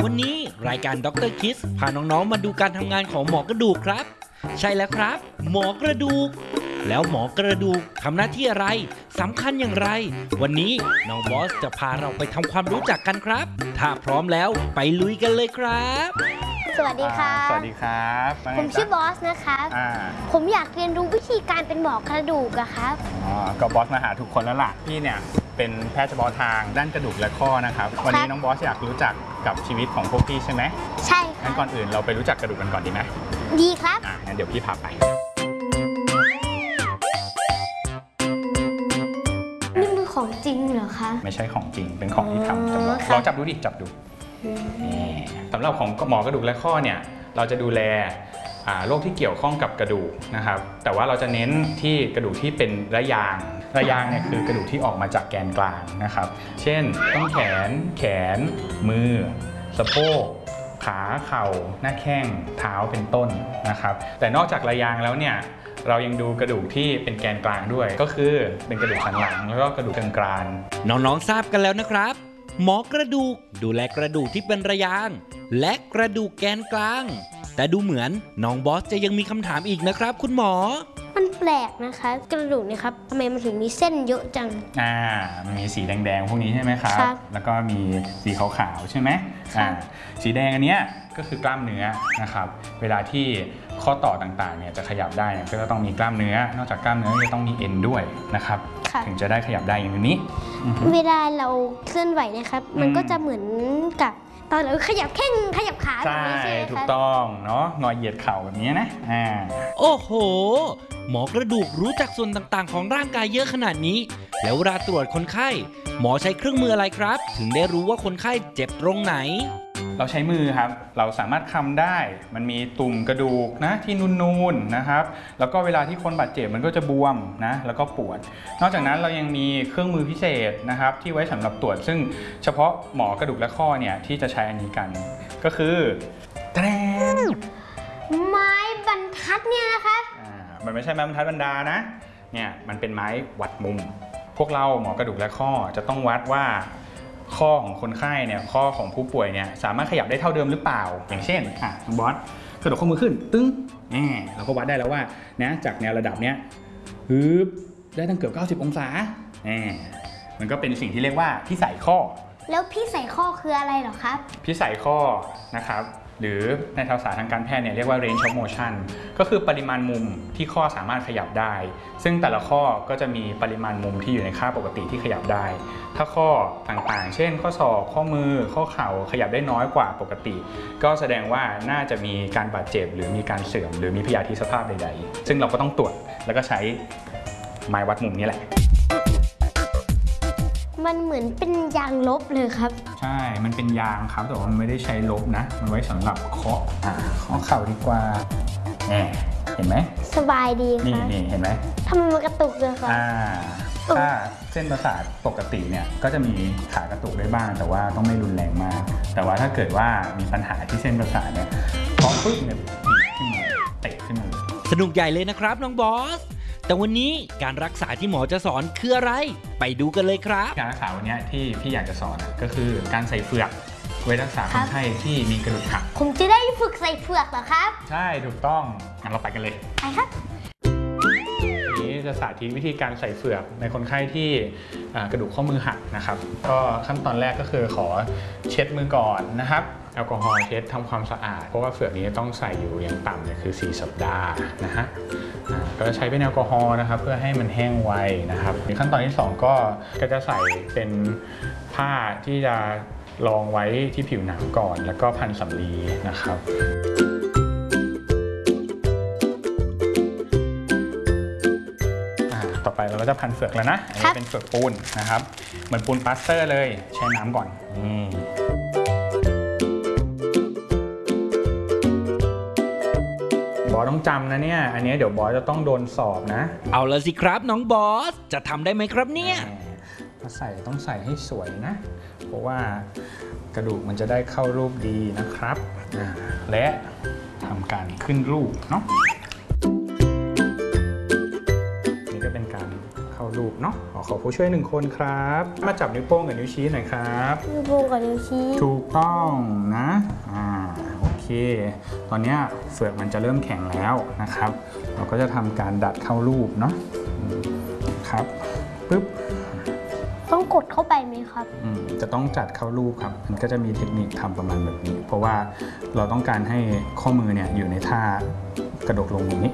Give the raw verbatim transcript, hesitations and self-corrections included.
วันนี้รายการด็อกเตอร์คิสพาน้องๆมาดูการทำงานของหมอกระดูกครับใช่แล้วครับหมอกระดูกแล้วหมอกระดูกทำหน้าที่อะไรสำคัญอย่างไรวันนี้น้องบอสจะพาเราไปทำความรู้จักกันครับถ้าพร้อมแล้วไปลุยกันเลยครับสวัสดีค่ะสวัสดีครับผมชื่อบอสนะคะผมอยากเรียนรู้วิธีการเป็นหมอกระดูกอะครับอ๋อก็บอสมาหาทุกคนแล้วล่ะพี่เนี่ยเป็นแพทย์เฉพาะทางด้านกระดูกและข้อนะครับวันนี้น้องบอสอยากรู้จักกับชีวิตของพวกพี่ใช่ไหมใช่ค่ะงั้นก่อนอื่นเราไปรู้จักกระดูกกันก่อนดีไหมดีครับอ่ะงั้นเดี๋ยวพี่พาไปนี่มือของจริงเหรอคะไม่ใช่ของจริงเป็นของที่ทำจำลองลองจับดูดิจับดูสำหรับของหมอกระดูกและข้อเนี่ยเราจะดูแลโรคที่เกี่ยวข้องกับกระดูกนะครับแต่ว่าเราจะเน้นที่กระดูกที่เป็นระยางระยางเนี่ยคือกระดูกที่ออกมาจากแกนกลางนะครับเช่นต้นแขนแขนมือสะโพกขาเข่าหน้าแข้งเท้าเป็นต้นนะครับแต่นอกจากระยางแล้วเนี่ยเรายังดูกระดูกที่เป็นแกนกลางด้วยก็คือเป็นกระดูกสันหลังแล้วก็กระดูกกลางกรานน้องๆทราบกันแล้วนะครับหมอกระดูกดูแลกระดูกที่เป็นระยางและกระดูกแกนกลางแต่ดูเหมือนน้องบอสจะยังมีคำถามอีกนะครับคุณหมอมันแปลกนะคะกระดูกเนี่ยครับทำไมมันถึงมีเส้นเยอะจังอ่ามันมีสีแดงๆพวกนี้ใช่ไหมครับแล้วก็มีสีขาวๆใช่ไหมอ่าสีแดงอันเนี้ยก็คือกล้ามเนื้อนะครับเวลาที่ข้อต่อต่างๆเนี่ยจะขยับได้ก็จะต้องมีกล้ามเนื้อนอกจากกล้ามเนื้อจะต้องมีเอ็นด้วยนะครับถึงจะได้ขยับได้อย่างนี้เวลาเราเคลื่อนไหวนะครับมันก็จะเหมือนกับตอนเราขยับแข้งขยับขาแบบนี้ใช่ไหมครับถูกต้องเนาะงอเหยียดเข่าแบบนี้นะอ่าโอ้โหหมอกระดูกรู้จักส่วนต่างๆของร่างกายเยอะขนาดนี้แล้วเวลาตรวจคนไข้หมอใช้เครื่องมืออะไรครับถึงได้รู้ว่าคนไข้เจ็บตรงไหนเราใช้มือครับเราสามารถคำได้มันมีตุ่มกระดูกนะที่นูนๆนะครับแล้วก็เวลาที่คนบาดเจ็บมันก็จะบวมนะแล้วก็ปวดนอกจากนั้นเรายังมีเครื่องมือพิเศษนะครับที่ไว้สำหรับตรวจซึ่งเฉพาะหมอกระดูกและข้อเนี่ยที่จะใช้อันนี้กันก็คือแทนไม้บรรทัดเนี่ยนะคะอ่ามันไม่ใช่ไม้บรรทัดบรรดานะเนี่ยมันเป็นไม้วัดมุมพวกเราหมอกระดูกและข้อจะต้องวัดว่าข้อของคนไข้เนี่ยข้อของผู้ป่วยเนี่ยสามารถขยับได้เท่าเดิมหรือเปล่าอย่างเช่นอ่ะน้องบอสกระดกข้อมือขึ้นตึ้งนี่เราก็วัดได้แล้วว่านะจากแนวระดับเนี้ยฮึบได้ตั้งเกือบเก้าสิบองศานี่มันก็เป็นสิ่งที่เรียกว่าพิสัยข้อแล้วพิสัยข้อคืออะไรหรอครับพิสัยข้อนะครับหรือในภาษาทางการแพทย์เนี่ยเรียกว่า range of motion ก็คือปริมาณมุมที่ข้อสามารถขยับได้ซึ่งแต่ละข้อก็จะมีปริมาณมุมที่อยู่ในค่าปกติที่ขยับได้ถ้าข้อต่างๆเช่นข้อศอกข้อมือข้อเข่าขยับได้น้อยกว่าปกติก็แสดงว่าน่าจะมีการบาดเจ็บหรือมีการเสื่อมหรือมีพยาธิสภาพใดๆซึ่งเราก็ต้องตรวจแล้วก็ใช้ไม้วัดมุมนี้แหละมันเหมือนเป็นยางลบเลยครับใช่มันเป็นยางครับแต่ว่ามันไม่ได้ใช้ลบนะมันไว้สำหรับเคาะอ่าข้อเข่าดีกว่าแหมเห็นไหมสบายดีค่ะนี่นี่เห็นไหมทำไมมันกระตุกเลยคะอ่าถ้าเส้นประสาทปกติเนี่ยก็จะมีขากระตุกได้บ้างแต่ว่าต้องไม่รุนแรงมากแต่ว่าถ้าเกิดว่ามีปัญหาที่เส้นประสาทเนี่ยพอปึ๊บเนี่ยดีขึ้นมาเตะขึ้นมาสนุกใหญ่เลยนะครับน้องบอสแต่วันนี้การรักษาที่หมอจะสอนคืออะไรไปดูกันเลยครับการรักษาวันนี้ที่พี่อยากจะสอนก็คือการใส่เฟือกไว้รักษาคนไข้ที่มีกระดูกหักผมจะได้ฝึกใส่เฟือกเหรอครับใช่ถูกต้องงั้นเราไปกันเลยไปครับวันนี้จะสาธิตวิธีการใส่เฟือกในคนไข้ที่กระดูกข้อมือหักนะครับก็ขั้นตอนแรกก็คือขอเช็ดมือก่อนนะครับแอลกอฮอล์เช็ดทำความสะอาดเพราะว่าเฟือกนี้ต้องใส่อยู่อย่างต่ำเนี่ยคือสี่สัปดาห์นะฮะก็จะใช้เป็นแอลกอฮอล์นะครับเพื่อให้มันแห้งไวนะครับในขั้นตอนที่สองก็ก็จะใส่เป็นผ้าที่จะรองไว้ที่ผิวหนังก่อนแล้วก็พันสำลีนะครับต่อไปเราก็จะพันเฟือกแล้วนะอันนี้เป็นเฟือกปูนนะครับเหมือนปูนปลาสเตอร์เลยแช่น้ำก่อนบอสต้องจำนะเนี่ยอันนี้เดี๋ยวบอสจะต้องโดนสอบนะเอาละสิครับน้องบอสจะทำได้ไหมครับเนี่ยใส่ต้องใส่ให้สวยนะเพราะว่ากระดูกมันจะได้เข้ารูปดีนะครับและทำการขึ้นรูปเนาะนี่ก็เป็นการเข้ารรูปเนาะขอขอผู้ช่วยหนึ่งคนครับมาจับนิ้วโป้งกับนิ้วชี้หน่อยครับนิ้วโป้งกับนิ้วชี้ถูกต้องนะอ่าโอเคตอนนี้เฟือกมันจะเริ่มแข็งแล้วนะครับเราก็จะทำการดัดเข้ารูปเนาะครับปึ๊บต้องกดเข้าไปไหมครับอืมจะต้องจัดเข้ารูปครับมันก็จะมีเทคนิคทำประมาณแบบนี้ เพราะว่าเราต้องการให้ข้อมือเนี่ยอยู่ในท่ากระดกลงอย่างนี้